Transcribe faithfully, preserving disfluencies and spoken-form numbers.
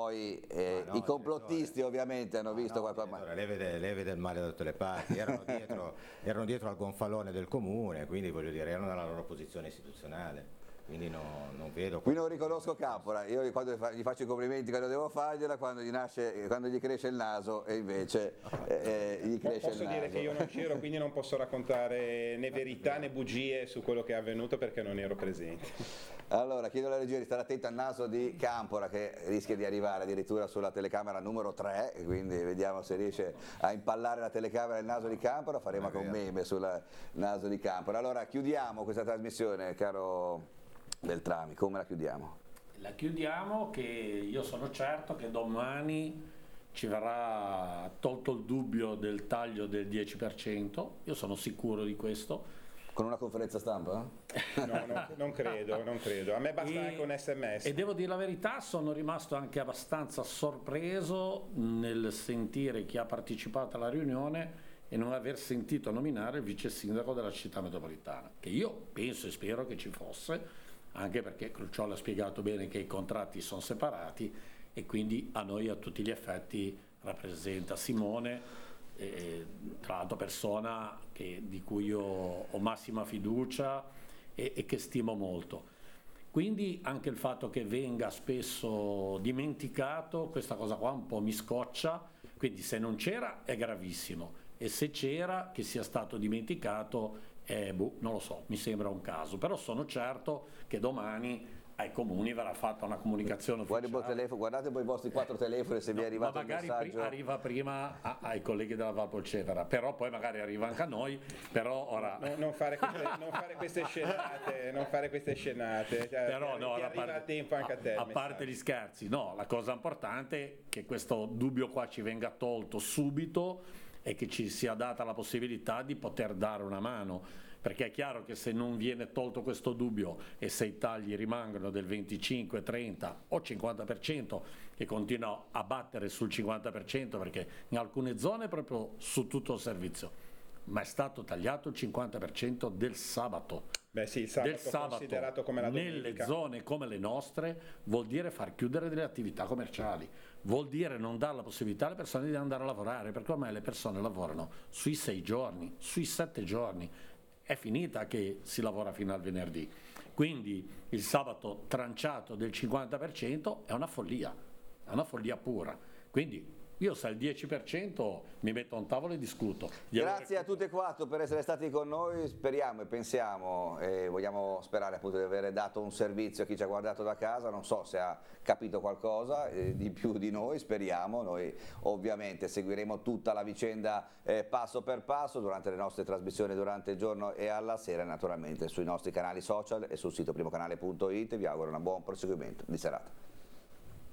poi eh, no, i complottisti direttore, ovviamente hanno visto no, qualcosa. direttore, lei vede, lei vede il male da tutte le parti, erano dietro, erano dietro al gonfalone del comune, quindi voglio dire, erano nella loro posizione istituzionale. Quindi no, non vedo. Qui non riconosco Campora, io quando gli faccio i complimenti quando devo fargliela, quando gli, nasce, quando gli cresce il naso e invece eh, gli cresce Posso il naso. dire che io non c'ero, quindi non posso raccontare né verità né bugie su quello che è avvenuto perché non ero presente. Allora, chiedo alla regia di stare attenta al naso di Campora che rischia di arrivare addirittura sulla telecamera numero tre, quindi vediamo se riesce a impallare la telecamera il naso di Campora, faremo anche un meme sul naso di Campora. Allora, chiudiamo questa trasmissione, caro Beltrami, come la chiudiamo? La chiudiamo che io sono certo che domani ci verrà tolto il dubbio del taglio del dieci per cento, io sono sicuro di questo. Con una conferenza stampa? No, no, non credo, non credo. A me basta E, anche un sms. E devo dire la verità, sono rimasto anche abbastanza sorpreso nel sentire chi ha partecipato alla riunione e non aver sentito nominare il vice sindaco della città metropolitana, che io penso e spero che ci fosse, anche perché Cruciolo ha spiegato bene che i contratti sono separati e quindi a noi a tutti gli effetti rappresenta Simone, eh, tra l'altro persona che, di cui io ho massima fiducia e, e che stimo molto. Quindi anche il fatto che venga spesso dimenticato, questa cosa qua un po' mi scoccia, quindi se non c'era è gravissimo e se c'era che sia stato dimenticato, eh, boh, non lo so, mi sembra un caso, però sono certo che domani ai comuni verrà fatta una comunicazione ufficiale. Telefono, guardate poi i vostri quattro eh, telefoni se no, vi è arrivato ma il magari messaggio. Magari arriva prima a, ai colleghi della Valpolcevera, però poi magari arriva anche a noi, però ora... No, non, fare queste, non fare queste scenate, non fare queste scenate, cioè, però ti, no, ti a arriva parte, a tempo anche a te. A, a parte gli scherzi, no, la cosa importante è che questo dubbio qua ci venga tolto subito e che ci sia data la possibilità di poter dare una mano, perché è chiaro che se non viene tolto questo dubbio e se i tagli rimangono del venticinque, trenta o cinquanta per cento, che continua a battere sul cinquanta per cento perché in alcune zone proprio su tutto il servizio, ma è stato tagliato il cinquanta per cento del sabato. Beh sì, il sabato, del sabato considerato come la domenica. Nelle zone come le nostre vuol dire far chiudere delle attività commerciali, vuol dire non dare la possibilità alle persone di andare a lavorare, perché ormai le persone lavorano sui sei giorni, sui sette giorni, è finita che si lavora fino al venerdì, quindi il sabato tranciato del cinquanta per cento è una follia, è una follia pura, quindi io se al dieci per cento mi metto a un tavolo e discuto. Grazie a tutti e quattro per essere stati con noi, speriamo e pensiamo e vogliamo sperare appunto di aver dato un servizio a chi ci ha guardato da casa, non so se ha capito qualcosa eh, di più di noi, speriamo, noi ovviamente seguiremo tutta la vicenda eh, passo per passo durante le nostre trasmissioni durante il giorno e alla sera naturalmente sui nostri canali social e sul sito primocanale punto it, vi auguro un buon proseguimento di serata.